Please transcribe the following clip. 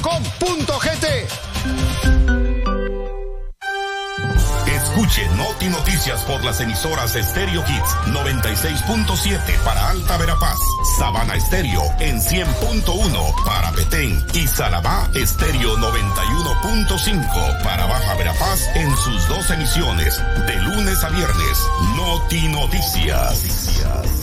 Escuche Noti Noticias por las emisoras Stereo Hits 96.7 para Alta Verapaz, Sabana Estéreo en 100.1 para Petén y Salabá Estéreo 91.5 para Baja Verapaz en sus 2 emisiones de lunes a viernes. Noti Noticias.